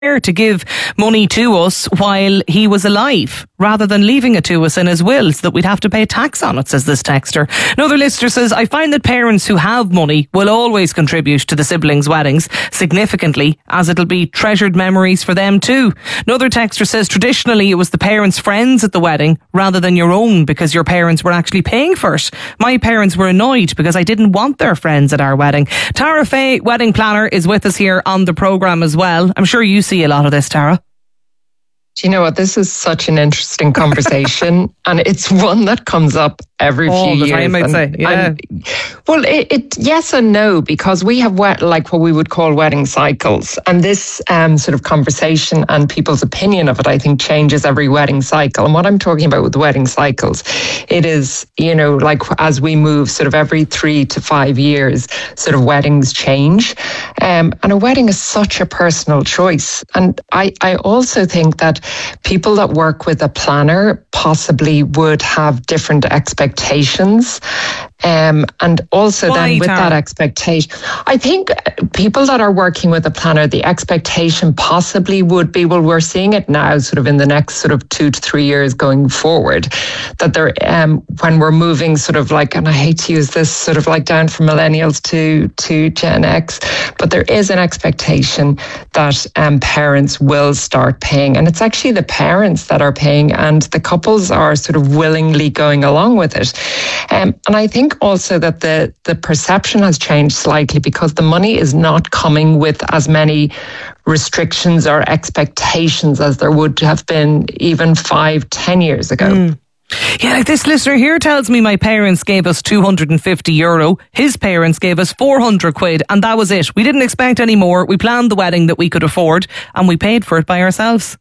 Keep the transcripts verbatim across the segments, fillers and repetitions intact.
to give money to us while he was alive, rather than leaving it to us in his will so that we'd have to pay tax on it, says this texter. Another listener says, I find that parents who have money will always contribute to the siblings' weddings significantly, as it'll be treasured memories for them too. Another texter says, traditionally it was the parents' friends at the wedding rather than your own, because your parents were actually paying for it. My parents were annoyed because I didn't want their friends at our wedding. Tara Fay, wedding planner, is with us here on the programme as well. I'm sure you see a lot of this, Tara. Do you know what? This is such an interesting conversation, and it's one that comes up every All few the years. time, I'd and, say. Yeah. And, well, it, it yes and no, because we have wet, like what we would call wedding cycles, and this um, sort of conversation and people's opinion of it, I think, changes every wedding cycle. And what I'm talking about with wedding cycles, it is, you know, like as we move sort of every three to five years, sort of weddings change, um, and a wedding is such a personal choice. And I, I also think that people that work with a planner possibly would have different expectations. Um, and also Why, then with Tara? that expectation, I think people that are working with a planner, the expectation possibly would be, well, we're seeing it now sort of in the next sort of two to three years going forward, that they're, um, when we're moving sort of like, and I hate to use this sort of like down from millennials to, to Gen X, but there is an expectation that um, parents will start paying. And it's actually the parents that are paying, and the couples are sort of willingly going along with it. Um, and I think also that the, the perception has changed slightly, because the money is not coming with as many restrictions or expectations as there would have been even five, ten years ago. Mm. Yeah, like this listener here tells me my parents gave us two hundred fifty euro. His parents gave us four hundred quid, and that was it. We didn't expect any more. We planned the wedding that we could afford, and we paid for it by ourselves.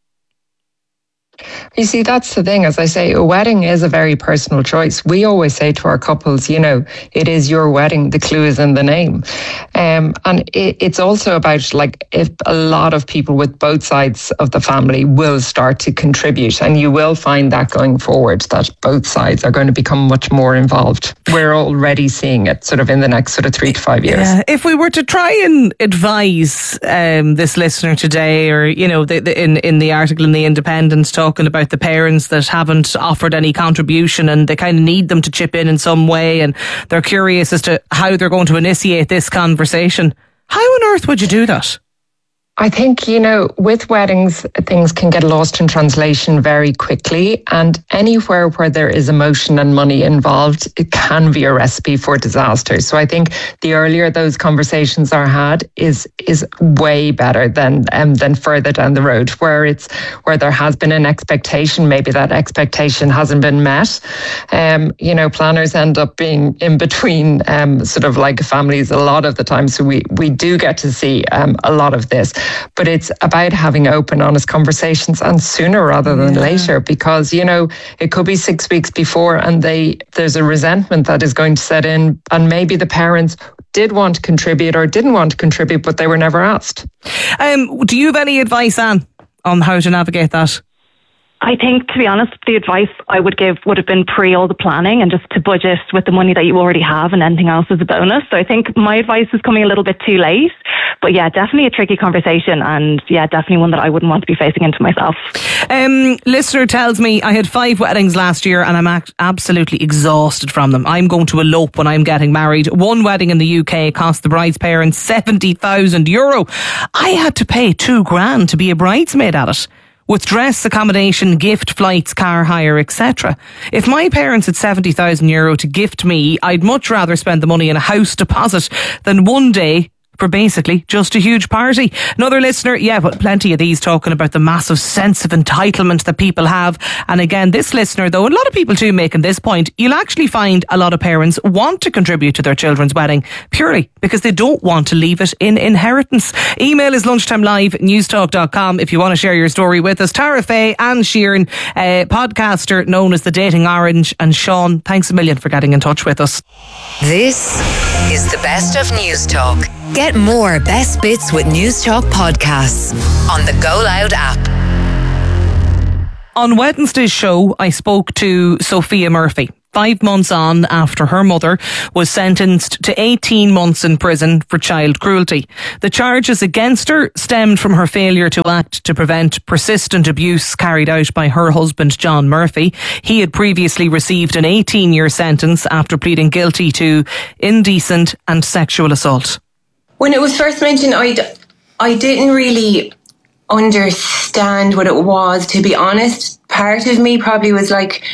You see, that's the thing. As I say, a wedding is a very personal choice. We always say to our couples, you know, it is your wedding. The clue is in the name. Um, and it, it's also about, like, if a lot of people with both sides of the family will start to contribute, and you will find that going forward, that both sides are going to become much more involved. We're already seeing it sort of in the next sort of three to five years. Yeah. If we were to try and advise um, this listener today, or, you know, the, the, in, in the article in The Independent, talking about the parents that haven't offered any contribution and they kind of need them to chip in in some way, and they're curious as to how they're going to initiate this conversation, how on earth would you do that? I think, you know, with weddings, things can get lost in translation very quickly, and anywhere where there is emotion and money involved, it can be a recipe for disaster. So I think the earlier those conversations are had is is way better than um, than further down the road, where it's where there has been an expectation, maybe that expectation hasn't been met. Um, you know, planners end up being in between um, sort of like families a lot of the time, so we we do get to see um, a lot of this. But it's about having open, honest conversations, and sooner rather than yeah. later, because, you know, it could be six weeks before and they there's a resentment that is going to set in, and maybe the parents did want to contribute or didn't want to contribute, but they were never asked. Um, do you have any advice, Anne, on how to navigate that? I think, to be honest, the advice I would give would have been pre all the planning, and just to budget with the money that you already have, and anything else is a bonus. So I think my advice is coming a little bit too late. But yeah, definitely a tricky conversation, and yeah, definitely one that I wouldn't want to be facing into myself. Um, listener tells me, I had five weddings last year and I'm act- absolutely exhausted from them. I'm going to elope when I'm getting married. One wedding in the U K cost the bride's parents seventy thousand euro. I had to pay two grand to be a bridesmaid at it, with dress, accommodation, gift, flights, car hire, et cetera. If my parents had seventy thousand euro to gift me, I'd much rather spend the money in a house deposit than one day for basically just a huge party. Another listener, yeah, but plenty of these talking about the massive sense of entitlement that people have. And again, this listener, though, and a lot of people too making this point, you'll actually find a lot of parents want to contribute to their children's wedding purely because they don't want to leave it in inheritance. Email is lunchtimelive, newstalk dot com if you want to share your story with us. Tara Fay, Anne Sheeran, uh, podcaster known as the Dating Orange, and Sean, thanks a million for getting in touch with us. This is the best of News Talk. Get more best bits with News Talk podcasts on the Go Loud app. On Wednesday's show, I spoke to Sophia Murphy. five months on after her mother was sentenced to eighteen months in prison for child cruelty. The charges against her stemmed from her failure to act to prevent persistent abuse carried out by her husband, John Murphy. He had previously received an eighteen-year sentence after pleading guilty to indecent and sexual assault. When it was first mentioned, I, I didn't really understand what it was, to be honest. Part of me probably was like,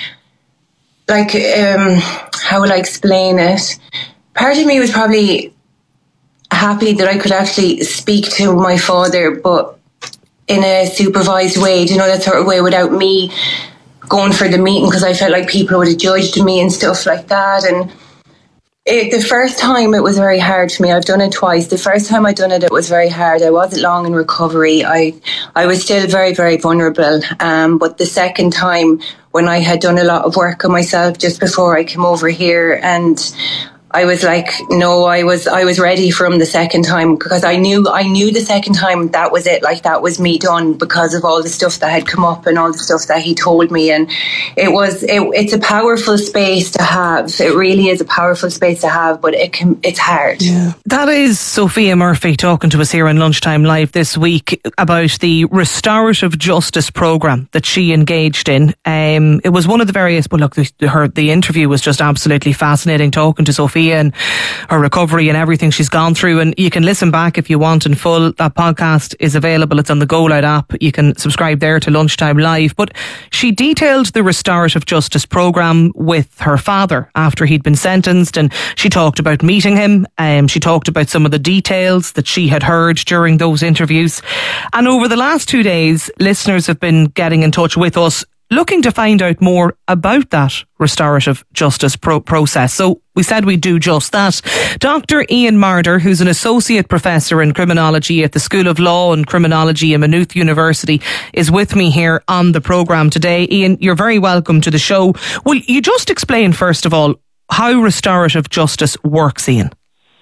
like, um, how will I explain it? Part of me was probably happy that I could actually speak to my father, but in a supervised way, you know, that sort of way, without me going for the meeting, because I felt like people would have judged me and stuff like that. And it, the first time it was very hard for me. I've done it twice. The first time I done it, it was very hard. I wasn't long in recovery. I, I was still very, very vulnerable. Um, but the second time, when I had done a lot of work on myself just before I came over here, and I was like, no, I was I was ready from the second time, because I knew I knew the second time that was it, like that was me done, because of all the stuff that had come up and all the stuff that he told me. And it was it, it's a powerful space to have. It really is a powerful space to have, but it can it's hard. Yeah. That is Sophia Murphy talking to us here on Lunchtime Live this week about the restorative justice programme that she engaged in. Um, it was one of the various. Well, look, the, her the interview was just absolutely fascinating, talking to Sophia and her recovery and everything she's gone through. And you can listen back if you want in full. That podcast is available. It's on the Go Loud app. You can subscribe there to Lunchtime Live. But she detailed the restorative justice programme with her father after he'd been sentenced, and she talked about meeting him. Um, she talked about some of the details that she had heard during those interviews. And over the last two days, listeners have been getting in touch with us looking to find out more about that restorative justice pro- process. So we said we'd do just that. Doctor Ian Marder, who's an associate professor in criminology at the School of Law and Criminology at Maynooth University, is with me here on the programme today. Ian, you're very welcome to the show. Will you just explain, first of all, how restorative justice works, Ian?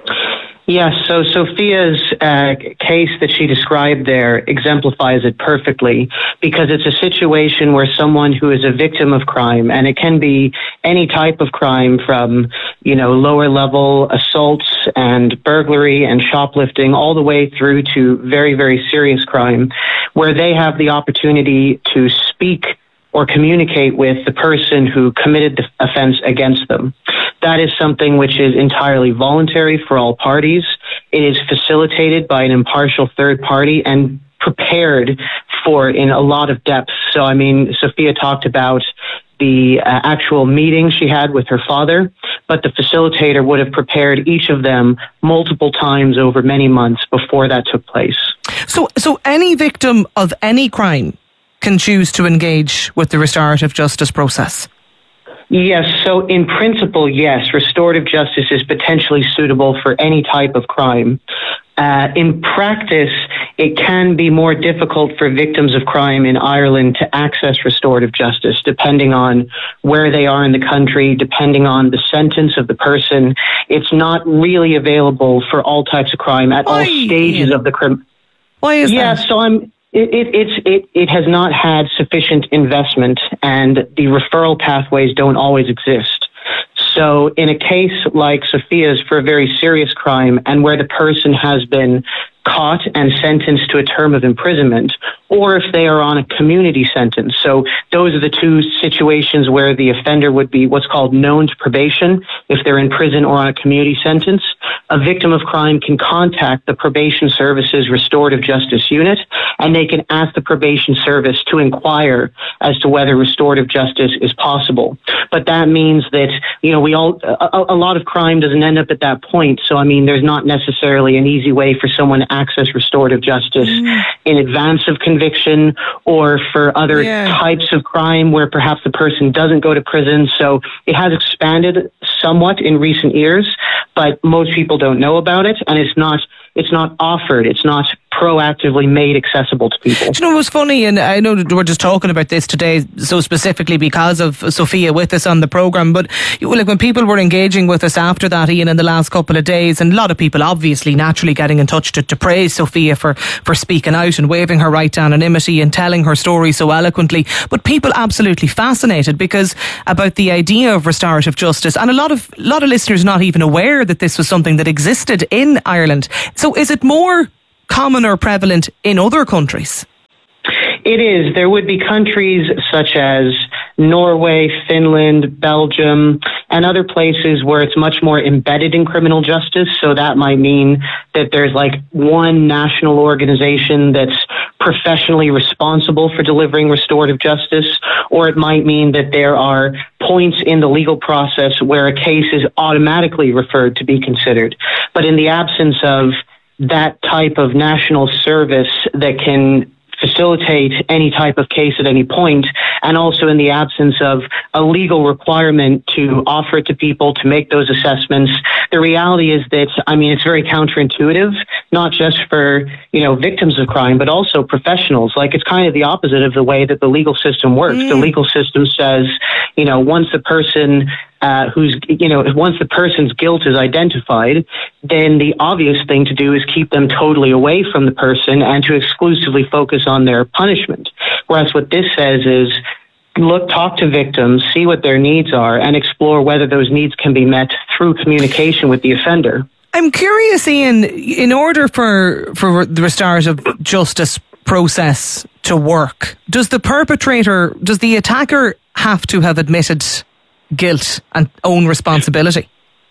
Yes, so Sophia's uh, case that she described there exemplifies it perfectly, because it's a situation where someone who is a victim of crime, and it can be any type of crime from, you know, lower level assaults and burglary and shoplifting all the way through to very, very serious crime, where they have the opportunity to speak or communicate with the person who committed the offense against them. That is something which is entirely voluntary for all parties. It is facilitated by an impartial third party and prepared for in a lot of depth. So, I mean, Sophia talked about the uh, actual meeting she had with her father, but the facilitator would have prepared each of them multiple times over many months before that took place. So, so any victim of any crime can choose to engage with the restorative justice process? Yes, so in principle, yes, restorative justice is potentially suitable for any type of crime. Uh, in practice, it can be more difficult for victims of crime in Ireland to access restorative justice, depending on where they are in the country, depending on the sentence of the person. It's not really available for all types of crime at Why? all stages of the crime. Why is yeah, that? Yeah, so I'm... It, it, it's, it, it has not had sufficient investment, and the referral pathways don't always exist. So in a case like Sophia's for a very serious crime, and where the person has been caught and sentenced to a term of imprisonment, or if they are on a community sentence. So those are the two situations where the offender would be what's called known to probation, if they're in prison or on a community sentence. A victim of crime can contact the Probation Services Restorative Justice Unit, and they can ask the probation service to inquire as to whether restorative justice is possible. But that means that, you know, we all, a, a lot of crime doesn't end up at that point. So, I mean, there's not necessarily an easy way for someone to access restorative justice mm. in advance of conviction, or for other yeah. types of crime where perhaps the person doesn't go to prison. So it has expanded somewhat in recent years, but most people don't know about it, and it's not it's not offered, it's not proactively made accessible to people. Do you know what's funny, and I know we're just talking about this today so specifically because of Sophia with us on the programme, but like when people were engaging with us after that, Ian, in the last couple of days, and a lot of people obviously naturally getting in touch to, to praise Sophia for, for speaking out and waiving her right to anonymity and telling her story so eloquently, but people absolutely fascinated because about the idea of restorative justice, and a lot of, a lot of listeners not even aware that this was something that existed in Ireland. So is it more common or prevalent in other countries? It is. There would be countries such as Norway, Finland, Belgium, and other places where it's much more embedded in criminal justice. So that might mean that there's like one national organization that's professionally responsible for delivering restorative justice, or it might mean that there are points in the legal process where a case is automatically referred to be considered. But in the absence of that type of national service that can facilitate any type of case at any point, and also in the absence of a legal requirement to offer it to people to make those assessments, the reality is that, I mean, it's very counterintuitive, not just for, you know, victims of crime, but also professionals. Like, it's kind of the opposite of the way that the legal system works. Mm. The legal system says, you know, once the person Uh, who's, you know, once the person's guilt is identified, then the obvious thing to do is keep them totally away from the person and to exclusively focus on their punishment. Whereas what this says is, look, talk to victims, see what their needs are, and explore whether those needs can be met through communication with the offender. I'm curious, Ian, in order for, for the restorative justice process to work, does the perpetrator, does the attacker have to have admitted guilt and own responsibility?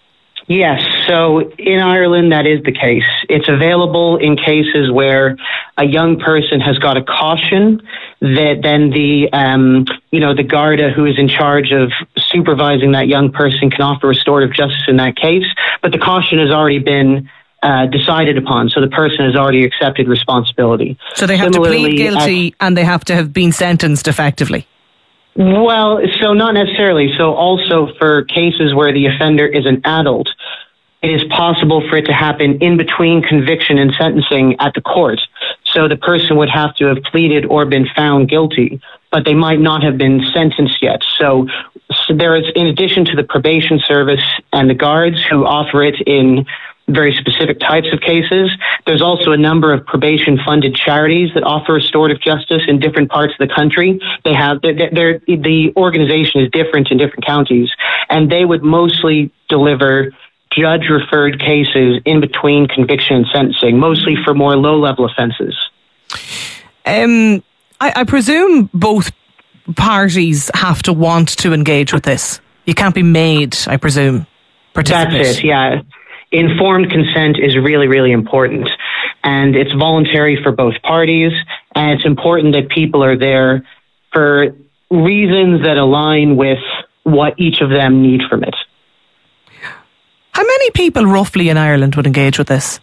Yes. So in Ireland, that is the case. It's available in cases where a young person has got a caution that then the, um, you know, the Garda who is in charge of supervising that young person can offer restorative justice in that case. But the caution has already been uh, decided upon. So the person has already accepted responsibility. So they have Similarly, to plead guilty uh, and they have to have been sentenced effectively. Well, so not necessarily. So also for cases where the offender is an adult, it is possible for it to happen in between conviction and sentencing at the court. So the person would have to have pleaded or been found guilty, but they might not have been sentenced yet. So, so there is, in addition to the probation service and the guards who offer it in very specific types of cases, there's also a number of probation-funded charities that offer restorative justice in different parts of the country. They have they're, they're, the organization is different in different counties, and they would mostly deliver judge-referred cases in between conviction and sentencing, mostly for more low-level offences. Um, I, I presume both parties have to want to engage with this. You can't be made, I presume, participate. That's it, yeah. Informed consent is really, really important, and it's voluntary for both parties, and it's important that people are there for reasons that align with what each of them need from it. How many people roughly in Ireland would engage with this?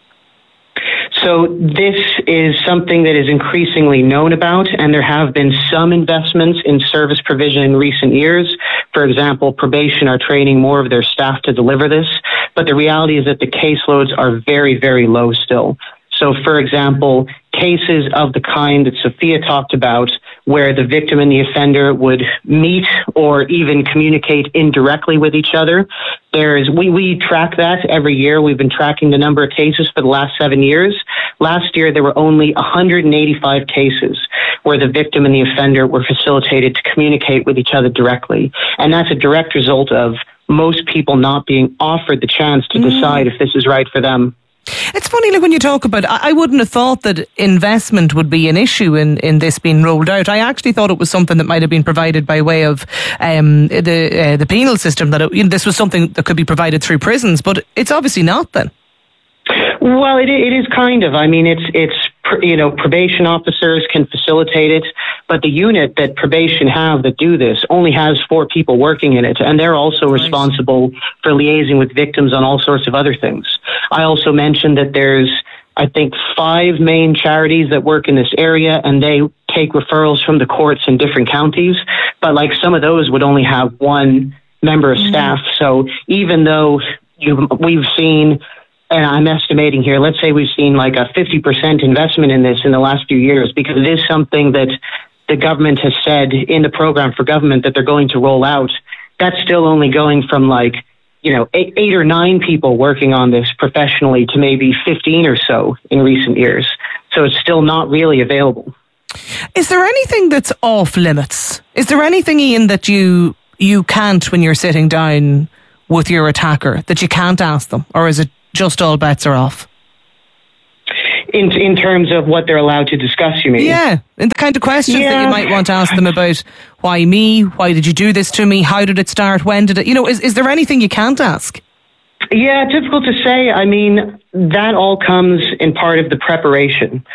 So this is something that is increasingly known about, and there have been some investments in service provision in recent years. For example, probation are training more of their staff to deliver this, but the reality is that the caseloads are very, very low still. So, for example, cases of the kind that Sophia talked about, where the victim and the offender would meet or even communicate indirectly with each other, there's we, we track that every year. We've been tracking the number of cases for the last seven years. Last year, there were only one hundred eighty-five cases where the victim and the offender were facilitated to communicate with each other directly. And that's a direct result of most people not being offered the chance to mm. decide if this is right for them. It's funny, like when you talk about, I wouldn't have thought that investment would be an issue in, in this being rolled out. I actually thought it was something that might have been provided by way of um, the uh, the penal system, that it, you know, this was something that could be provided through prisons, but it's obviously not then. Well, it, it is kind of. I mean, it's, it's you know, probation officers can facilitate it, but the unit that probation have that do this only has four people working in it, and they're also nice. responsible for liaising with victims on all sorts of other things. I also mentioned that there's, I think, five main charities that work in this area, and they take referrals from the courts in different counties, but like some of those would only have one member of staff. Mm-hmm. So even though you, we've seen and I'm estimating here, let's say we've seen like a fifty percent investment in this in the last few years, because it is something that the government has said in the program for government that they're going to roll out. That's still only going from like, you know, eight, eight or nine people working on this professionally to maybe fifteen or so in recent years. So it's still not really available. Is there anything that's off limits? Is there anything, Ian, that you you can't when you're sitting down with your attacker, that you can't ask them? Or is it just all bets are off? In in terms of what they're allowed to discuss, you mean? Yeah, and the kind of questions yeah. that you might want to ask them about, why me? Why did you do this to me? How did it start? When did it? You know, is, is there anything you can't ask? Yeah, difficult to say. I mean, that all comes in part of the preparation.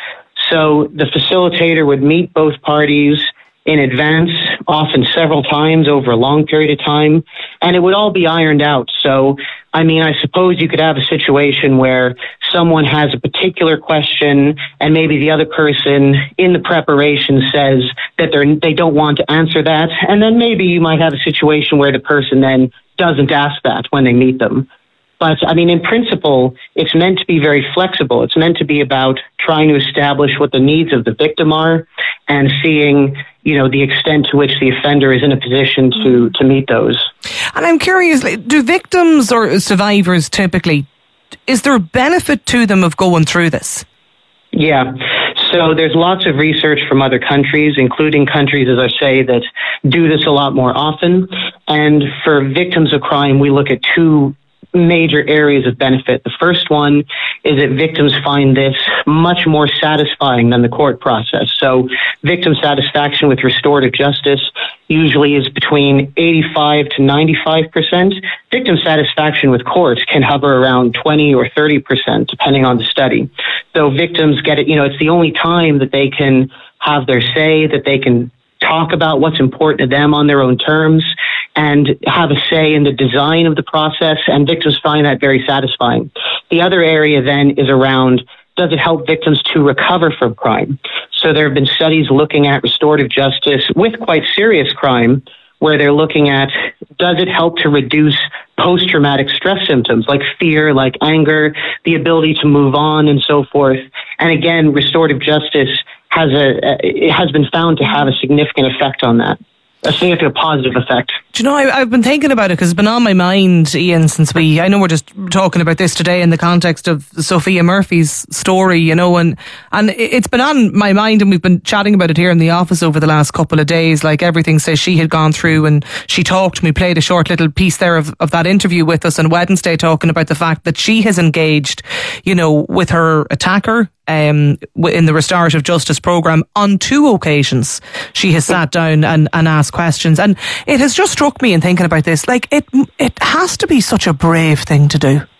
So the facilitator would meet both parties in advance, often several times over a long period of time, and it would all be ironed out. So, I mean, I suppose you could have a situation where someone has a particular question and maybe the other person in the preparation says that they're, they don't want to answer that. And then maybe you might have a situation where the person then doesn't ask that when they meet them. But, I mean, in principle, it's meant to be very flexible. It's meant to be about trying to establish what the needs of the victim are and seeing, you know, the extent to which the offender is in a position to, to meet those. And I'm curious, do victims or survivors typically, is there a benefit to them of going through this? Yeah. So there's lots of research from other countries, including countries, as I say, that do this a lot more often. And for victims of crime, we look at two major areas of benefit. The first one is that victims find this much more satisfying than the court process. So victim satisfaction with restorative justice usually is between eighty-five to ninety-five percent. Victim satisfaction with courts can hover around twenty or thirty percent, depending on the study. So victims get it, you know, it's the only time that they can have their say, that they can talk about what's important to them on their own terms and have a say in the design of the process, and victims find that very satisfying. The other area then is around, does it help victims to recover from crime? So there have been studies looking at restorative justice with quite serious crime, where they're looking at, does it help to reduce post-traumatic stress symptoms like fear, like anger, the ability to move on and so forth. And again, restorative justice has a, it has been found to have a significant effect on that. A significant positive effect. Do you know, I, I've been thinking about it because it's been on my mind, Ian, since we, I know we're just talking about this today in the context of Sophia Murphy's story, you know, and, and it's been on my mind, and we've been chatting about it here in the office over the last couple of days. Like, everything says she had gone through, and she talked, and we played a short little piece there of, of that interview with us on Wednesday, talking about the fact that she has engaged, you know, with her attacker, Um, in the restorative justice programme on two occasions. She has sat down and, and asked questions, and it has just struck me in thinking about this, like, it it has to be such a brave thing to do.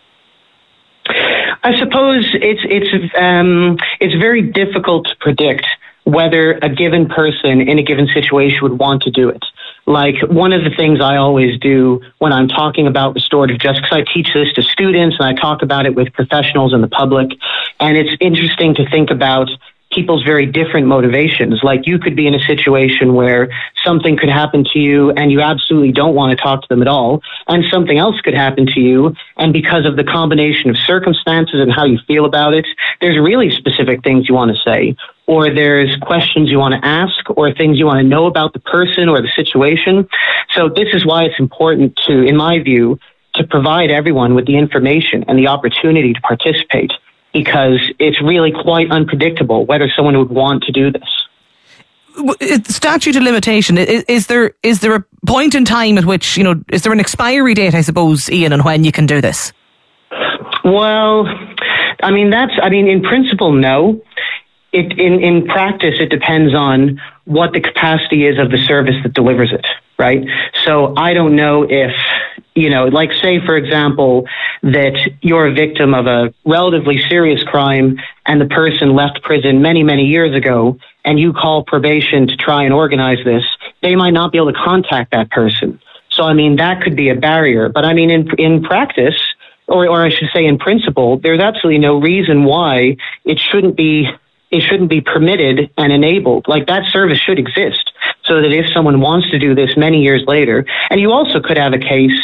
I suppose it's it's um, it's very difficult to predict whether a given person in a given situation would want to do it. Like, one of the things I always do when I'm talking about restorative justice, because I teach this to students and I talk about it with professionals and the public, and it's interesting to think about people's very different motivations. Like, you could be in a situation where something could happen to you and you absolutely don't want to talk to them at all, and something else could happen to you, and because of the combination of circumstances and how you feel about it, there's really specific things you want to say, or there's questions you want to ask, or things you want to know about the person or the situation. So this is why it's important to, in my view, to provide everyone with the information and the opportunity to participate, because it's really quite unpredictable whether someone would want to do this. Statute of limitation, is, is there is there a point in time at which, you know, is there an expiry date, I suppose, Ian, on when you can do this? Well, I mean, that's, I mean, in principle, no. It, in, in practice, it depends on what the capacity is of the service that delivers it, right? So I don't know if, you know, like, say, for example, that you're a victim of a relatively serious crime and the person left prison many, many years ago, and you call probation to try and organize this, they might not be able to contact that person. So, I mean, that could be a barrier. But, I mean, in in practice, or, or I should say in principle, there's absolutely no reason why it shouldn't be it shouldn't be permitted and enabled. Like, that service should exist so that if someone wants to do this many years later, and you also could have a case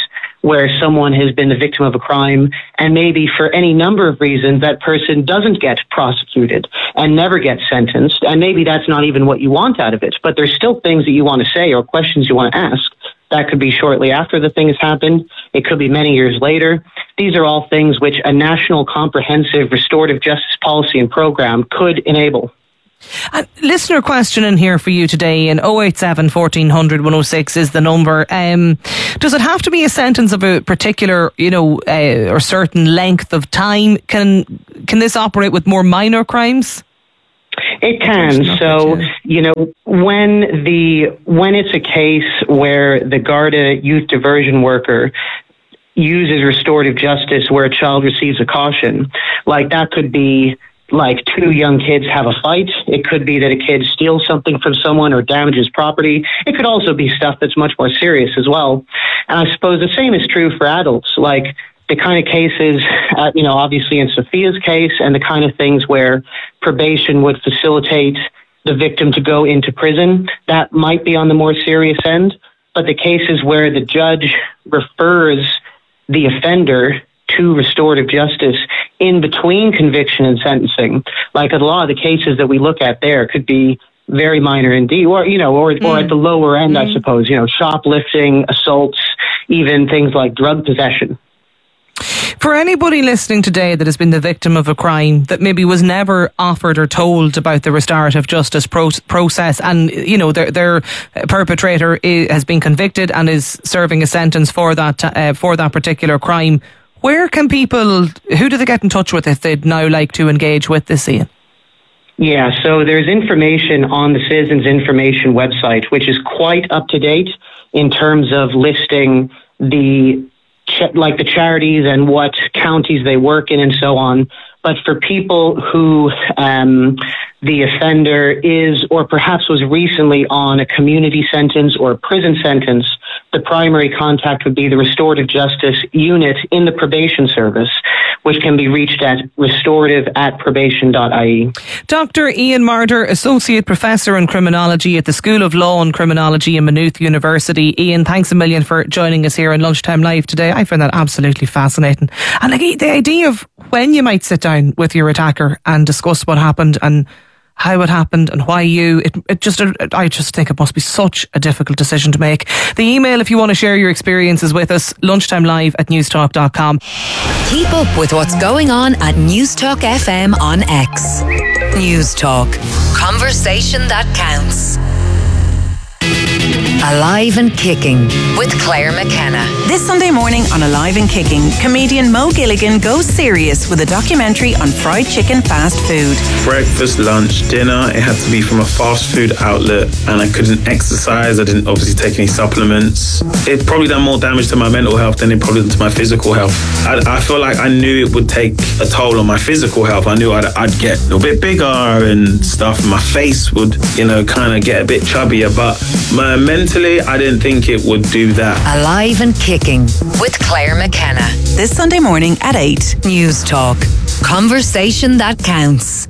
where someone has been the victim of a crime, and maybe for any number of reasons that person doesn't get prosecuted and never gets sentenced, and maybe that's not even what you want out of it, but there's still things that you want to say or questions you want to ask. That could be shortly after the thing has happened. It could be many years later. These are all things which a national comprehensive restorative justice policy and program could enable. A listener question in here for you today in oh eight seven, fourteen hundred, one oh six is the number. Um, does it have to be a sentence of a particular, you know, uh, or certain length of time? Can can this operate with more minor crimes? It can. So, you know, when the when it's a case where the Garda youth diversion worker uses restorative justice where a child receives a caution, like that could be like two young kids have a fight. It could be that a kid steals something from someone or damages property. It could also be stuff that's much more serious as well. And I suppose the same is true for adults, like the kind of cases, uh, you know, obviously in Sophia's case, and the kind of things where probation would facilitate the victim to go into prison, that might be on the more serious end. But the cases where the judge refers the offender to restorative justice in between conviction and sentencing, like a lot of the cases that we look at there could be very minor indeed, or, you know, or, mm. or at the lower end, mm. I suppose, you know, shoplifting, assaults, even things like drug possession. For anybody listening today that has been the victim of a crime that maybe was never offered or told about the restorative justice pro- process, and you know their their perpetrator is, has been convicted and is serving a sentence for that uh, for that particular crime, where can people, who do they get in touch with if they'd now like to engage with this, Ian? Yeah, so there's information on the Citizens Information website, which is quite up to date in terms of listing the like the charities and what counties they work in and so on. But for people who um, the offender is or perhaps was recently on a community sentence or a prison sentence, the primary contact would be the restorative justice unit in the probation service, which can be reached at restorative at probation dot I E. Doctor Ian Marder, Associate Professor in Criminology at the School of Law and Criminology in Maynooth University. Ian, thanks a million for joining us here on Lunchtime Live today. I find that absolutely fascinating. And like the idea of when you might sit down with your attacker and discuss what happened and how it happened and why you, it, it just, I just think it must be such a difficult decision to make. The email, if you want to share your experiences with us, lunchtimelive at newstalk dot com. Keep up with what's going on at Newstalk F M on X. Newstalk. Conversation that counts. Alive and Kicking with Claire McKenna. This Sunday morning on Alive and Kicking, comedian Mo Gilligan goes serious with a documentary on fried chicken fast food. Breakfast, lunch, dinner, it had to be from a fast food outlet, and I couldn't exercise. I didn't obviously take any supplements. It probably done more damage to my mental health than it probably done to my physical health. I, I feel like I knew it would take a toll on my physical health. I knew I'd, I'd get a bit bigger and stuff. And my face would, you know, kind of get a bit chubbier, but my mentally, I didn't think it would do that. Alive and Kicking with Claire McKenna. This Sunday morning at eight. Newstalk. Conversation that counts.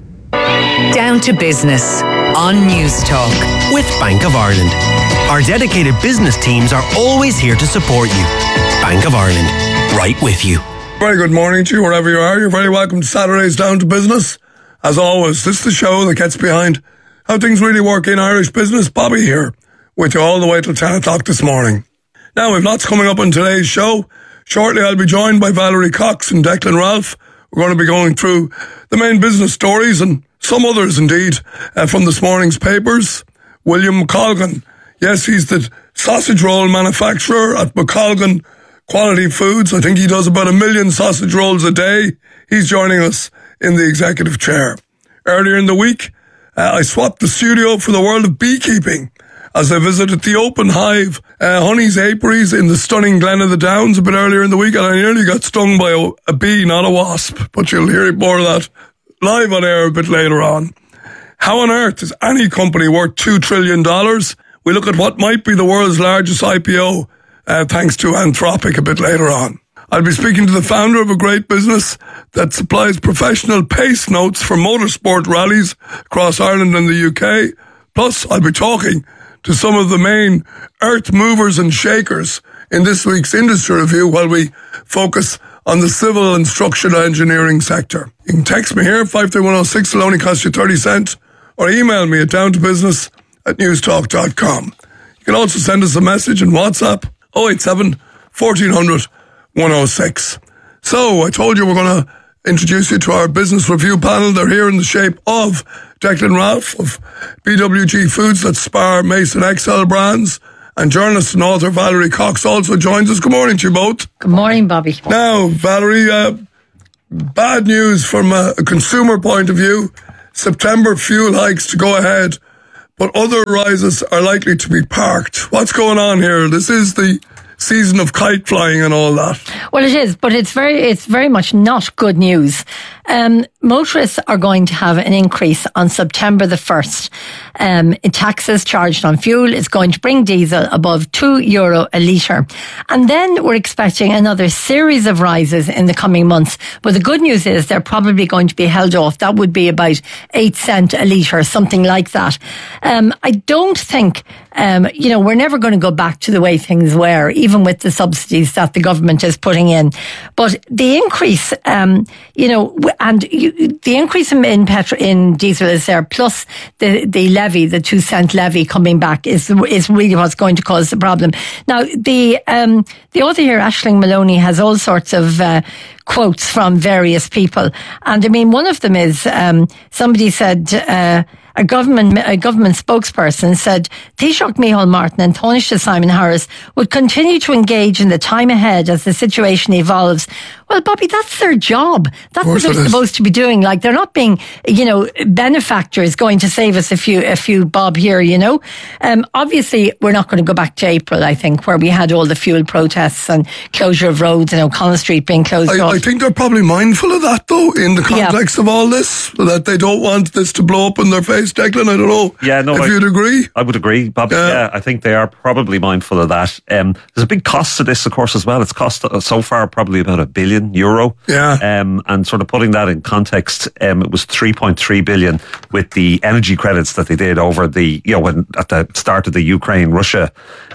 Down to business on Newstalk. With Bank of Ireland. Our dedicated business teams are always here to support you. Bank of Ireland. Right with you. Very good morning to you wherever you are. You're very welcome to Saturday's Down to Business. As always, this is the show that gets behind how things really work in Irish business. Bobby here with you all the way till ten o'clock this morning. Now, we've lots coming up on today's show. Shortly, I'll be joined by Valerie Cox and Declan Ralph. We're going to be going through the main business stories and some others, indeed, uh, from this morning's papers. William McColgan. Yes, he's the sausage roll manufacturer at McColgan Quality Foods. I think he does about a million sausage rolls a day. He's joining us in the executive chair. Earlier in the week, uh, I swapped the studio for the world of beekeeping as I visited the Open Hive uh, Honey's Apiaries in the stunning Glen of the Downs a bit earlier in the week, and I nearly got stung by a, a bee, not a wasp. But you'll hear more of that live on air a bit later on. How on earth is any company worth two trillion dollars? We look at what might be the world's largest I P O, uh, thanks to Anthropic a bit later on. I'll be speaking to the founder of a great business that supplies professional pace notes for motorsport rallies across Ireland and the U K. Plus, I'll be talking to some of the main earth movers and shakers in this week's industry review while we focus on the civil and structural engineering sector. You can text me here, five three one oh six, it'll only cost you thirty cents, or email me at downtobusiness at newstalk dot com. You can also send us a message on WhatsApp, oh eight seven, fourteen hundred, one oh six. So, I told you we're going to introduce you to our business review panel. They're here in the shape of Declan Ralph of B W G Foods, that's Spar, Mason, Excel brands, and journalist and author Valerie Cox also joins us. Good morning to you both. Good morning, Bobby. Now, Valerie, uh, bad news from a, a consumer point of view. September fuel hikes to go ahead, but other rises are likely to be parked. What's going on here? This is the season of kite flying and all that. Well, it is, but it's very, it's very much not good news. Um, motorists are going to have an increase on September the first. Um, in taxes charged on fuel is going to bring diesel above two euro a litre. And then we're expecting another series of rises in the coming months. But the good news is they're probably going to be held off. That would be about eight cent a litre, something like that. Um, I don't think, um, you know, we're never going to go back to the way things were, even with the subsidies that the government is putting in. But the increase, um, you know, and you, the increase in, in petrol, in diesel is there, plus the, the levy, the two cent levy coming back is, is really what's going to cause the problem. Now, the, um, the author here, Aisling Maloney, has all sorts of, uh, quotes from various people. And I mean, one of them is, um, somebody said, uh, A government a government spokesperson said Taoiseach Micheál Martin and Taoiseach Simon Harris would continue to engage in the time ahead as the situation evolves. Well, Bobby, that's their job. That's what they're supposed to be doing. Like, they're not being, you know, benefactors going to save us a few, a few bob here, you know. Um, obviously, we're not going to go back to April, I think, where we had all the fuel protests and closure of roads, you know, Collins Street being closed I, off. I think they're probably mindful of that, though, in the context yeah. of all this, that they don't want this to blow up in their face. Declan, I don't know yeah, no, if I, you'd agree. I would agree, Bobby. Yeah. yeah, I think they are probably mindful of that. Um, there's a big cost to this, of course, as well. It's cost uh, so far probably about a billion euro. Yeah. Um, and sort of putting that in context, um, it was three point three billion with the energy credits that they did over the, you know, when at the start of the Ukraine-Russia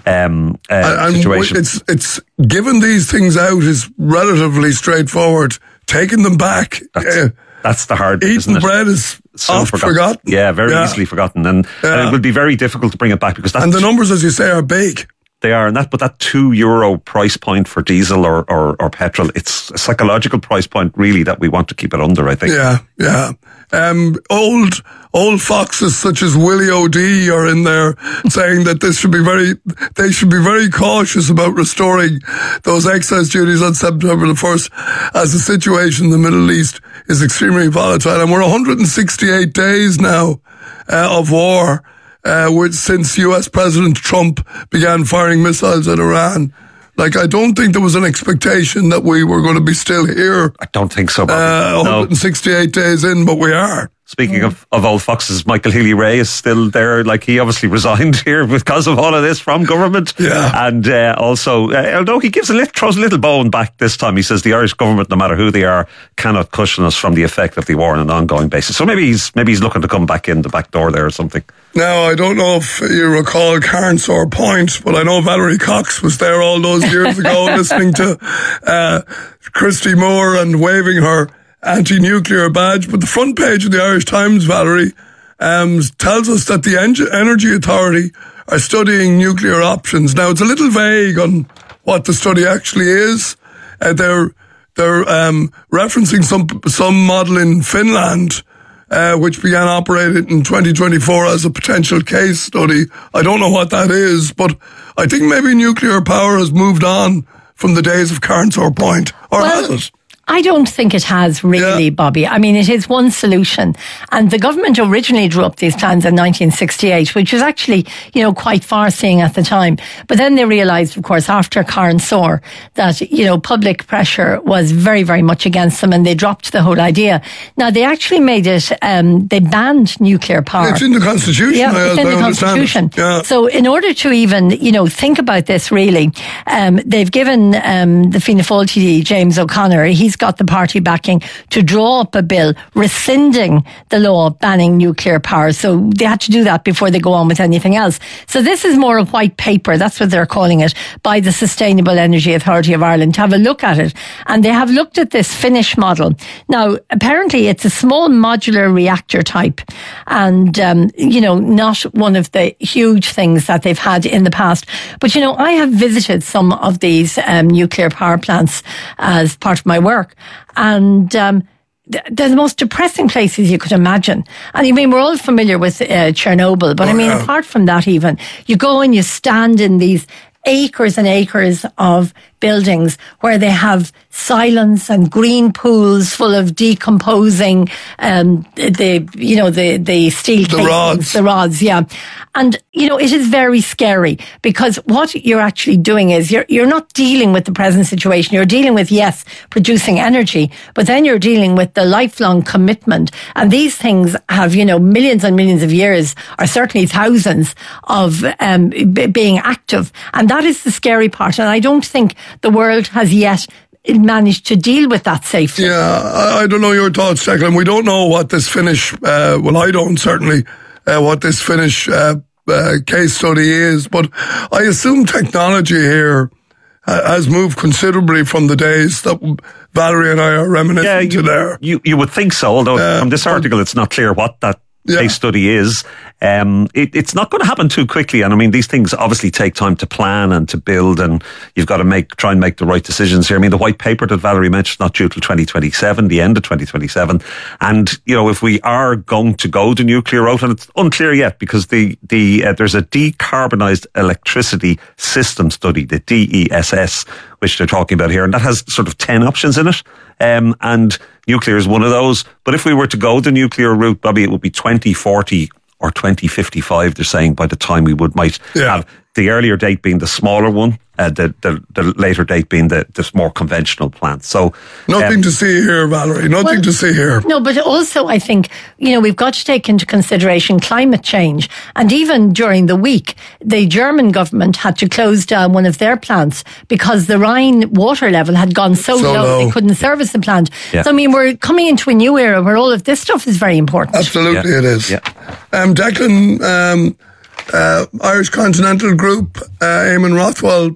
um, uh, and, situation. And it's, it's given these things out is relatively straightforward. Taking them back. That's, uh, that's the hard bit, Eating bread is so oft forgotten. forgotten. Yeah, very yeah. easily forgotten. And, yeah. and it would be very difficult to bring it back because that's... And the numbers, as you say, are big. They are, and that, but that two euro price point for diesel or, or, or petrol, it's a psychological price point really that we want to keep it under, I think. Yeah, yeah. Um, old, old foxes such as Willie O'D are in there saying that this should be very, they should be very cautious about restoring those excise duties on September the first as the situation in the Middle East is extremely volatile. And we're one hundred sixty-eight days now, uh, of war. Uh, which, since U S President Trump began firing missiles at Iran. Like, I don't think there was an expectation that we were going to be still here. I don't think so, Bobby. Uh, one hundred sixty-eight no. days in, but we are. Speaking of, of old foxes, Michael Healy-Rae is still there. Like, he obviously resigned here because of all of this from government. Yeah. And uh, also, uh, although he gives a little, throws a little bone back this time, he says the Irish government, no matter who they are, cannot cushion us from the effect of the war on an ongoing basis. So maybe he's maybe he's looking to come back in the back door there or something. Now, I don't know if you recall Carnsore Point, but I know Valerie Cox was there all those years ago listening to uh, Christy Moore and waving her anti-nuclear badge. But the front page of the Irish Times, Valerie, um, tells us that the En- Energy Authority are studying nuclear options. Now, it's a little vague on what the study actually is. Uh, they're they're um, referencing some some model in Finland, Uh, which began operating in twenty twenty-four as a potential case study. I don't know what that is, but I think maybe nuclear power has moved on from the days of Carnsore Point. Or well, has it? I don't think it has really, yeah. Bobby. I mean, it is one solution. And the government originally drew up these plans in nineteen sixty-eight, which was actually, you know, quite far-seeing at the time. But then they realised, of course, after Carnsore, that, you know, public pressure was very, very much against them, and they dropped the whole idea. Now, they actually made it, um, they banned nuclear power. It's in the Constitution. Yeah, I, it's in I the Constitution. It. Yeah. So in order to even, you know, think about this really, um, they've given um, the Fianna Fáil T D, James O'Connor, he's got the party backing to draw up a bill rescinding the law banning nuclear power. So they had to do that before they go on with anything else. So this is more a white paper, that's what they're calling it, by the Sustainable Energy Authority of Ireland to have a look at it. And they have looked at this Finnish model. Now, apparently it's a small modular reactor type and, um, you know, not one of the huge things that they've had in the past. But, you know, I have visited some of these um, nuclear power plants as part of my work. And um, they're the most depressing places you could imagine. And I mean, we're all familiar with uh, Chernobyl, but oh, I mean, yeah. apart from that even, you go and you stand in these acres and acres of buildings where they have silence and green pools full of decomposing, um, the, you know, the, the steel the rods. the rods, yeah. And, you know, it is very scary because what you're actually doing is you're, you're not dealing with the present situation. You're dealing with, yes, producing energy, but then you're dealing with the lifelong commitment. And these things have, you know, millions and millions of years, or certainly thousands of, um, b- being active. And that is the scary part. And I don't think the world has yet managed to deal with that safely. Yeah, I, I don't know your thoughts, Declan. We don't know what this Finnish, uh, well, I don't certainly, uh, what this Finnish uh, uh, case study is, but I assume technology here uh, has moved considerably from the days that Valerie and I are reminiscing yeah, you, to there. You, you would think so, although uh, from this article it's not clear what that Yeah. case study is. Um, it, it's not going to happen too quickly. And I mean, these things obviously take time to plan and to build, and you've got to make, try and make the right decisions here. I mean, the white paper that Valerie mentioned, not due till twenty twenty-seven, the end of twenty twenty-seven. And, you know, if we are going to go the nuclear route, and it's unclear yet because the, the, uh, there's a decarbonised electricity system study, the D E S S, which they're talking about here. And that has sort of ten options in it. Um, and nuclear is one of those. But if we were to go the nuclear route, Bobby, it would be twenty forty or twenty fifty-five, they're saying, by the time we would might yeah. have the earlier date being the smaller one, uh, the, the the later date being the, the more conventional plant. So nothing um, to see here, Valerie. Nothing well, to see here. No, but also I think, you know, we've got to take into consideration climate change. And even during the week, the German government had to close down one of their plants because the Rhine water level had gone so, so low, low they couldn't service the plant. Yeah. So I mean, we're coming into a new era where all of this stuff is very important. Absolutely, yeah. it is. Yeah. Um, Declan, um, uh, Irish Continental Group, uh, Eamon Rothwell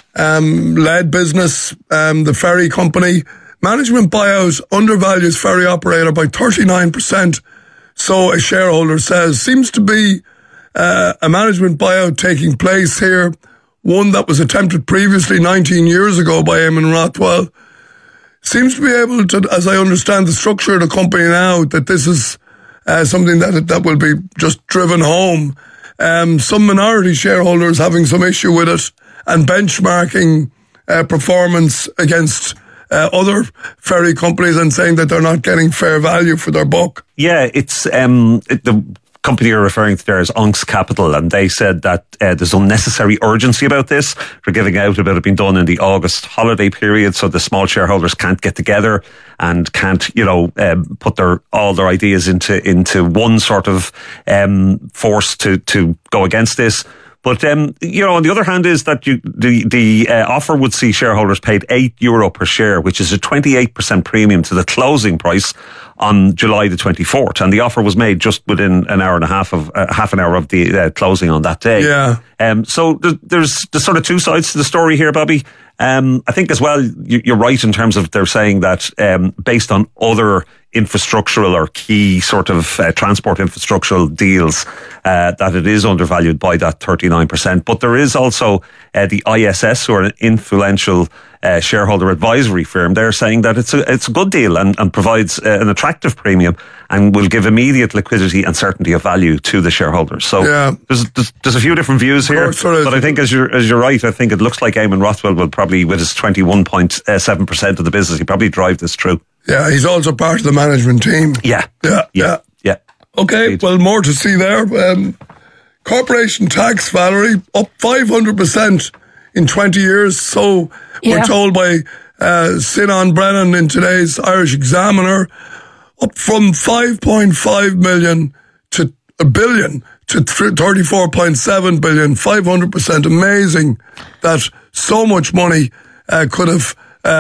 um, led business, um, the ferry company. Management buyout undervalues ferry operator by thirty-nine percent. So a shareholder says, seems to be uh, a management buyout taking place here. One that was attempted previously nineteen years ago by Eamon Rothwell. Seems to be able to, as I understand the structure of the company now, that this is uh, something that that will be just driven home. Um, some minority shareholders having some issue with it and benchmarking uh, performance against uh, other ferry companies and saying that they're not getting fair value for their buck. Yeah, it's um, it, the company you're referring to there is Onks Capital, and they said that uh, there's unnecessary urgency about this. They're giving out about it being done in the August holiday period, so the small shareholders can't get together and can't, you know, um, put their all their ideas into into one sort of um, force to to go against this. But, um, you know, on the other hand is that you, the, the uh, offer would see shareholders paid eight euro per share, which is a twenty-eight percent premium to the closing price on July the twenty-fourth. And the offer was made just within an hour and a half of, uh, half an hour of the uh, closing on that day. Yeah. Um, so there's, there's, there's sort of two sides to the story here, Bobby. Um, I think as well, you, you're right in terms of they're saying that, um, based on other infrastructural or key sort of uh, transport infrastructural deals, uh, that it is undervalued by that thirty-nine percent. But there is also uh, the I S S, who are an influential uh, shareholder advisory firm. They're saying that it's a it's a good deal and, and provides uh, an attractive premium and will give immediate liquidity and certainty of value to the shareholders. So yeah. there's, there's there's a few different views here, but I think as you're as you're right, I think it looks like Eamon Rothwell will probably, with his twenty-one point seven percent of the business, he probably drive this through. Yeah, he's also part of the management team. Yeah. Yeah, yeah. Yeah. yeah. Okay, Indeed. Well, more to see there. Um, corporation tax, Valerie, up five hundred percent in twenty years. So yeah. we're told by uh, Sinan Brennan in today's Irish Examiner, up from five point five million to a billion to thirty-four point seven billion, five hundred percent. Amazing that so much money uh, could have Uh,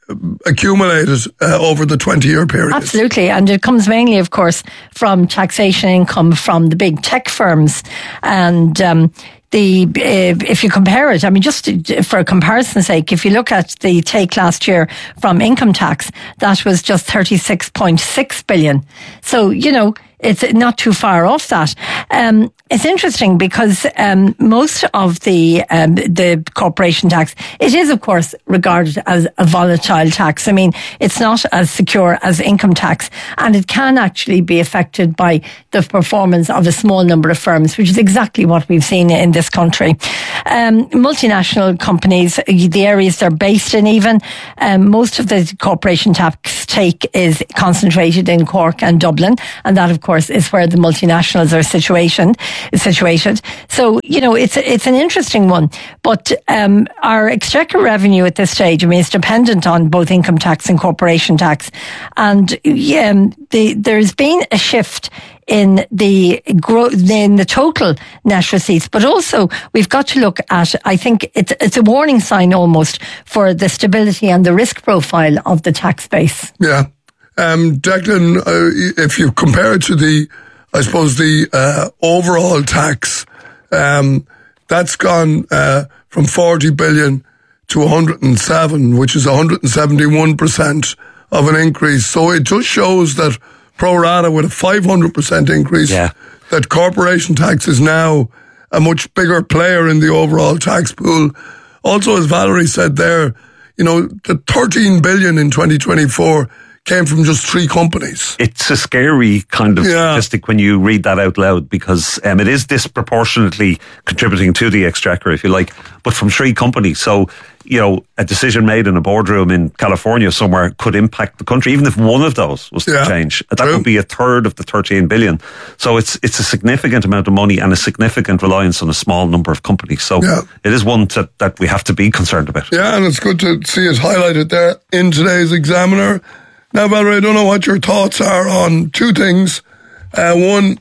accumulated uh, over the twenty-year period. Absolutely, and it comes mainly, of course, from taxation income from the big tech firms. And um, the uh, if you compare it, I mean, just to, for comparison's sake, if you look at the take last year from income tax, that was just thirty-six point six billion. So, you know, it's not too far off that. Um, it's interesting because um, most of the um, the corporation tax, it is of course regarded as a volatile tax. I mean, it's not as secure as income tax, and it can actually be affected by the performance of a small number of firms, which is exactly what we've seen in this country. Um, multinational companies, the areas they're based in, even um, most of the corporation tax take is concentrated in Cork and Dublin, and that of course is where the multinationals are situated. situated. So, you know, it's it's an interesting one. But um, our exchequer revenue at this stage, I mean, it's dependent on both income tax and corporation tax. And um, the, there's been a shift in the growth, in the total net receipts, but also we've got to look at, I think it's, it's a warning sign almost for the stability and the risk profile of the tax base. Yeah. Um, Declan, uh, if you compare it to the, I suppose, the uh, overall tax, um, that's gone uh, from forty billion to one hundred seven, which is one hundred seventy-one percent of an increase. So it just shows that pro rata with a five hundred percent increase, yeah. that corporation tax is now a much bigger player in the overall tax pool. Also, as Valerie said there, you know, the thirteen billion in twenty twenty-four came from just three companies. It's a scary kind of yeah. statistic when you read that out loud, because um, it is disproportionately contributing to the exchequer, if you like, but from three companies. So, you know, a decision made in a boardroom in California somewhere could impact the country, even if one of those was yeah. to change. That True. would be a third of the thirteen billion. So it's it's a significant amount of money and a significant reliance on a small number of companies. So yeah. it is one to, that we have to be concerned about. Yeah, and it's good to see it highlighted there in today's Examiner. Now, Valerie, I don't know what your thoughts are on two things. Uh, one,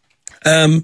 um,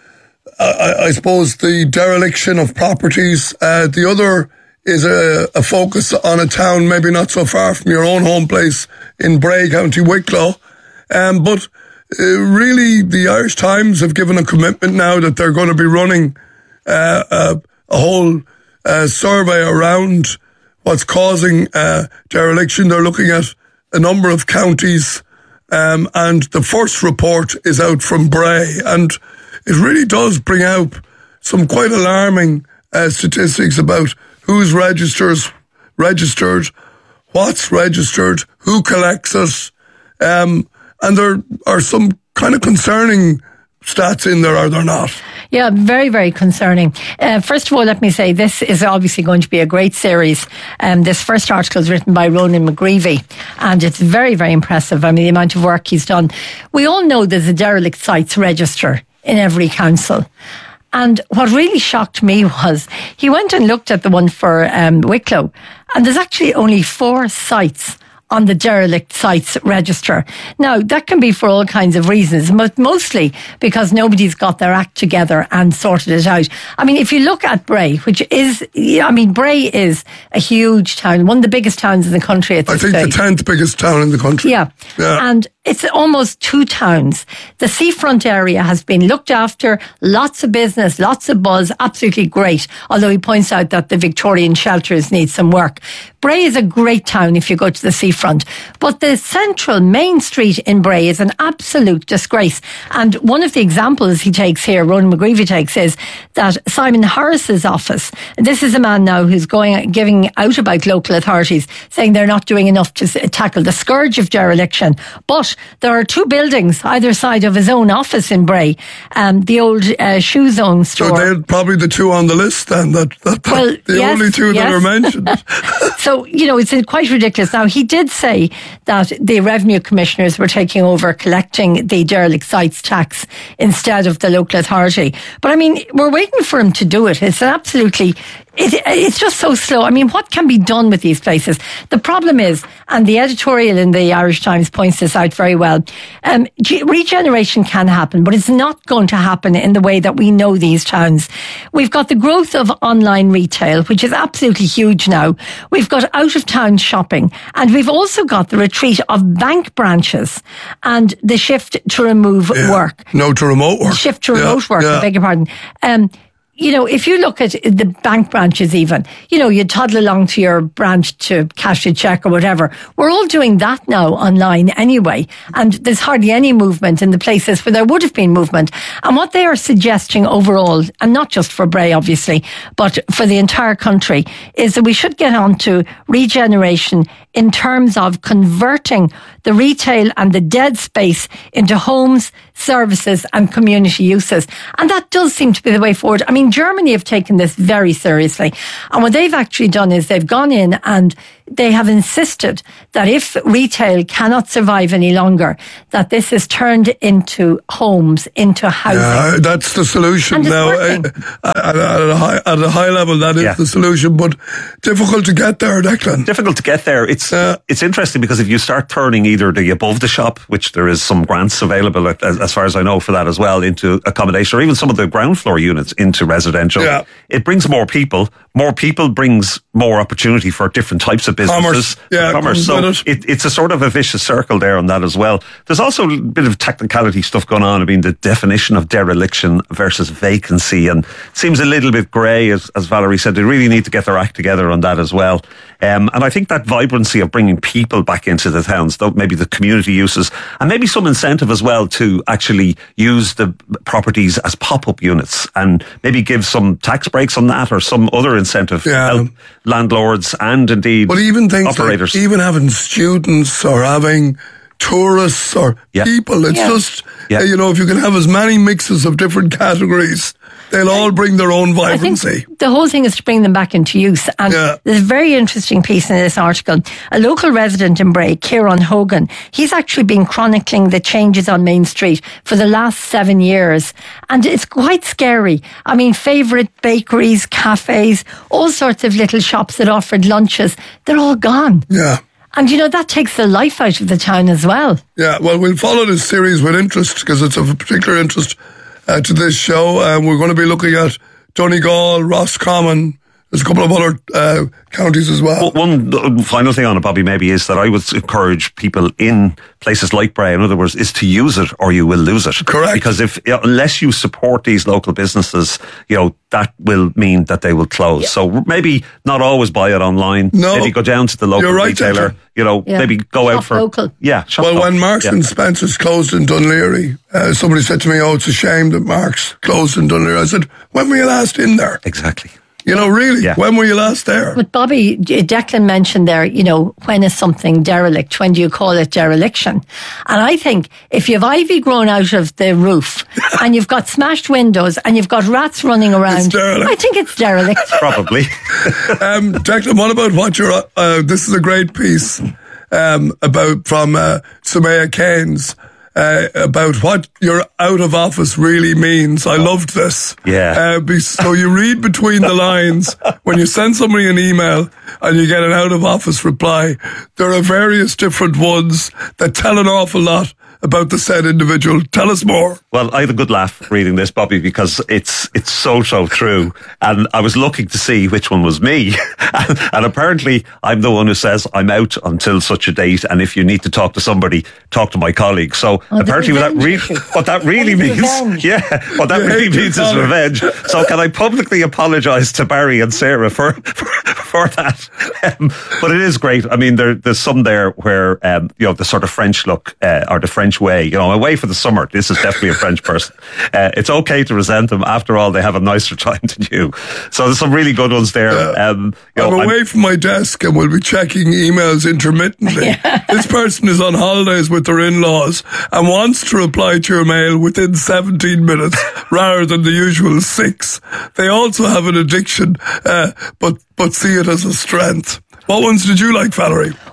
I, I suppose the dereliction of properties. Uh, the other is a, a focus on a town maybe not so far from your own home place in Bray, County Wicklow. Um, but uh, really, the Irish Times have given a commitment now that they're going to be running uh, a, a whole uh, survey around what's causing uh, dereliction. They're looking at a number of counties, um, and the first report is out from Bray, and it really does bring out some quite alarming uh, statistics about who's registers, registered, what's registered, who collects it, um, and there are some kind of concerning stats in there, are there not? Yeah, very, very concerning. Uh, first of all, let me say this is obviously going to be a great series. Um, this first article is written by Ronan McGreevy, and it's very, very impressive. I mean, the amount of work he's done. We all know there's a derelict sites register in every council. And what really shocked me was he went and looked at the one for um, Wicklow, and there's actually only four sites on the derelict sites register. Now, that can be for all kinds of reasons, but mostly because nobody's got their act together and sorted it out. I mean, if you look at Bray, which is, I mean, Bray is a huge town, one of the biggest towns in the country at this I think stage. the tenth biggest town in the country. Yeah. yeah. And it's almost two towns. The seafront area has been looked after, lots of business, lots of buzz, absolutely great. Although he points out that the Victorian shelters need some work. Bray is a great town if you go to the seafront. But the central main street in Bray is an absolute disgrace. And one of the examples he takes here, Ronan McGreevy takes, is that Simon Harris's office, this is a man now who's going, giving out about local authorities, saying they're not doing enough to tackle the scourge of dereliction. But there are two buildings either side of his own office in Bray, um, the old uh, Shoe Zone store. So they're probably the two on the list then, that, that, that well, the yes, only two yes. that are mentioned. So, you know, it's quite ridiculous. Now, he did say that the revenue commissioners were taking over collecting the derelict sites tax instead of the local authority. But I mean, we're waiting for him to do it. It's an absolutely... It, it's just so slow. I mean, what can be done with these places? The problem is, and the editorial in the Irish Times points this out very very well. Um, g- regeneration can happen, but it's not going to happen in the way that we know these towns. We've got the growth of online retail, which is absolutely huge now. We've got out of town shopping, and we've also got the retreat of bank branches and the shift to remove yeah. work. No, to remote work. Shift to yeah. remote work, yeah. I beg your pardon. Um, You know, if you look at the bank branches even, you know, you toddle along to your branch to cash a cheque or whatever. We're all doing that now online anyway. And there's hardly any movement in the places where there would have been movement. And what they are suggesting overall, and not just for Bray, obviously, but for the entire country, is that we should get on to regeneration in terms of converting the retail and the dead space into homes, services and community uses. And that does seem to be the way forward. I mean, Germany have taken this very seriously. And what they've actually done is they've gone in and they have insisted that if retail cannot survive any longer, that this is turned into homes, into housing. Yeah, that's the solution now. At, at, at, a high, at a high level, that is yeah. the solution, but difficult to get there, Declan. Difficult to get there. It's uh, it's interesting because if you start turning either the above the shop, which there is some grants available, as, as far as I know, for that as well, into accommodation, or even some of the ground floor units into residential, yeah. it brings more people. More people brings more opportunity for different types of businesses. Commerce, yeah, commerce. So it. It, it's a sort of a vicious circle there on that as well. There's also a bit of technicality stuff going on. I mean, the definition of dereliction versus vacancy, and it seems a little bit grey, as, as Valerie said. They really need to get their act together on that as well. Um, and I think that vibrancy of bringing people back into the towns, though maybe the community uses, and maybe some incentive as well to actually use the properties as pop-up units, and maybe give some tax breaks on that or some other incentive yeah. to help landlords and indeed but even things operators. Like even having students or having tourists or yeah. people, it's yeah. just, yeah. you know, if you can have as many mixes of different categories, they'll all bring their own vibrancy. I think the whole thing is to bring them back into use. And yeah. there's a very interesting piece in this article. A local resident in Bray, Kieran Hogan, he's actually been chronicling the changes on Main Street for the last seven years. And it's quite scary. I mean, favourite bakeries, cafes, all sorts of little shops that offered lunches, they're all gone. Yeah. And, you know, that takes the life out of the town as well. Yeah, well, we'll follow this series with interest because it's of a particular interest Uh, to this show. Uh, we're going to be looking at Donegal, Roscommon. There's a couple of other uh, counties as well. well. One final thing on it, Bobby, maybe is that I would encourage people in places like Bray, in other words, is to use it or you will lose it. Correct. Because if unless you support these local businesses, you know, that will mean that they will close. Yeah. So maybe not always buy it online. No. Maybe go down to the local right, retailer. Doctor. You know, yeah. maybe go shop out for local. Yeah. Shop well, local. when Marks yeah. and Spencer's closed in Dunleary, uh, somebody said to me, "Oh, it's a shame that Marks closed in Dunleary." I said, "When were you last in there?" Exactly. You know, really, yeah. when were you last there? But Bobby, Declan mentioned there, you know, when is something derelict? When do you call it dereliction? And I think if you have ivy growing out of the roof and you've got smashed windows and you've got rats running around, I think it's derelict. Probably. um, Declan, what about what you're, uh, this is a great piece um, about from uh, Sumaya Keynes. Uh, about what your out of office really means. I loved this. Yeah. Uh, be, so you read between the lines when you send somebody an email and you get an out of office reply. There are various different ones that tell an awful lot about the said individual. Tell us more. Well, I had a good laugh reading this, Bobby, because it's it's so, so true. And I was looking to see which one was me. and, and apparently I'm the one who says I'm out until such a date. And if you need to talk to somebody, talk to my colleague. So oh, apparently what that, re- what that really means, revenge. yeah, what that You really hate your means is colleague. revenge. So can I publicly apologise to Barry and Sarah for, for, for that? Um, but it is great. I mean, there, there's some there where, um, you know, the sort of French look, uh, or the French way, you know, away for the summer. This is definitely a French person. Uh, it's okay to resent them. After all, they have a nicer time than you. So there's some really good ones there. Yeah. Um, you know, I'm away I'm, from my desk and we'll be checking emails intermittently. Yeah. This person is on holidays with their in-laws and wants to reply to your mail within seventeen minutes rather than the usual six. They also have an addiction, uh, but but see it as a strength. What ones did you like, Valerie? Well,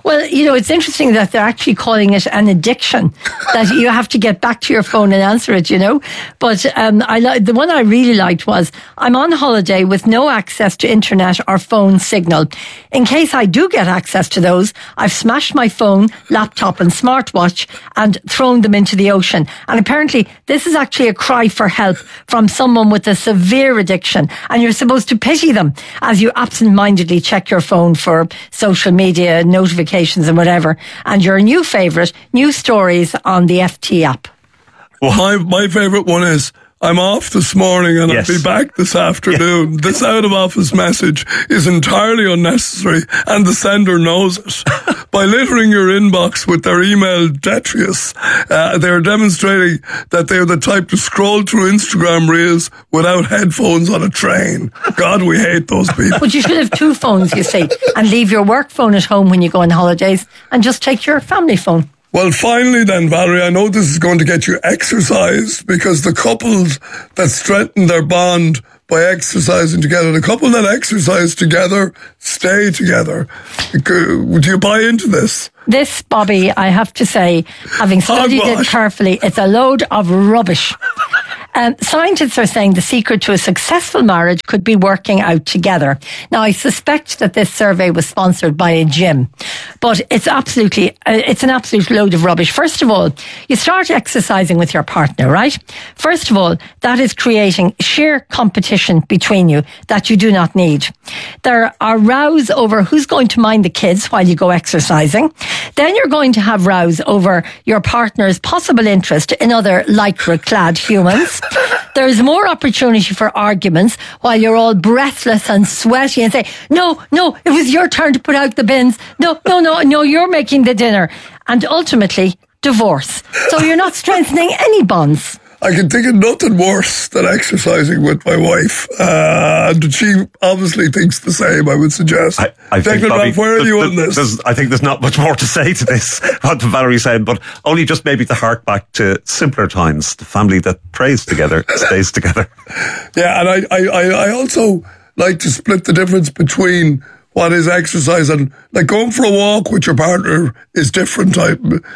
Well, you know, it's interesting that they're actually calling it an addiction, that you have to get back to your phone and answer it, you know. But um, I li- the one I really liked was, I'm on holiday with no access to internet or phone signal. In case I do get access to those, I've smashed my phone, laptop and smartwatch and thrown them into the ocean. And apparently this is actually a cry for help from someone with a severe addiction. And you're supposed to pity them as you absent-mindedly check your phone for social media notifications and whatever, and your new favourite, news stories on the F T app. Well, my, my favourite one is, I'm off this morning and yes. I'll be back this afternoon. Yeah. This out of office message is entirely unnecessary and the sender knows it. By littering your inbox with their email detritus, uh, they're demonstrating that they're the type to scroll through Instagram reels without headphones on a train. God, we hate those people. But you should have two phones, you see, and leave your work phone at home when you go on holidays and just take your family phone. Well, finally then, Valerie, I know this is going to get you exercised, because the couples that strengthen their bond by exercising together, the couple that exercise together stay together. Would you buy into this? This, Bobby, I have to say, having studied Hogwash. it carefully, it's a load of rubbish. Um, scientists are saying the secret to a successful marriage could be working out together. Now, I suspect that this survey was sponsored by a gym, but it's absolutely, uh, it's an absolute load of rubbish. First of all, you start exercising with your partner, right? First of all, that is creating sheer competition between you that you do not need. There are rows over who's going to mind the kids while you go exercising. Then you're going to have rows over your partner's possible interest in other lycra-clad humans. There's more opportunity for arguments while you're all breathless and sweaty and say, no, no, it was your turn to put out the bins. No, no, no, no, you're making the dinner. And ultimately, divorce. So you're not strengthening any bonds. I can think of nothing worse than exercising with my wife. Uh, and she obviously thinks the same, I would suggest. I, I think, Bobby, Ralph, where are you on this? I think there's not much more to say to this, what Valerie's saying, but only just maybe to hark back to simpler times. The family that prays together stays together. Yeah, and I, I, I also like to split the difference between what is exercise and, like, going for a walk with your partner is different. I,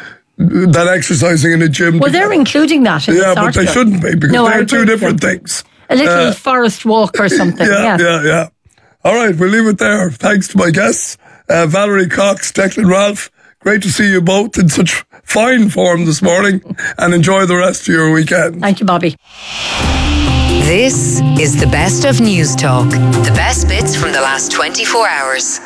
than exercising in a gym. Well, they're including that in Yeah, this but article. they shouldn't be, because no, they're two different things. A little Uh, forest walk or something. yeah, yeah, yeah, yeah. All right, we'll leave it there. Thanks to my guests, uh, Valerie Cox, Declan Ralph. Great to see you both in such fine form this morning, and enjoy the rest of your weekend. Thank you, Bobby. This is the best of News Talk. The best bits from the last twenty-four hours.